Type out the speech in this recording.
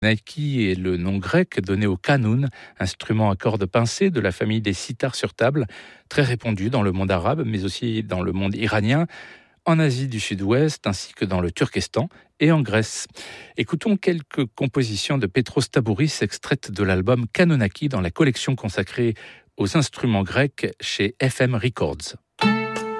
Kanunaki est le nom grec donné au kanun, instrument à cordes pincées de la famille des sitars sur table, très répandu dans le monde arabe, mais aussi dans le monde iranien, en Asie du Sud-Ouest, ainsi que dans le Turkestan et en Grèce. Écoutons quelques compositions de Petros Tabouris extraites de l'album Kanunaki dans la collection consacrée aux instruments grecs chez FM Records.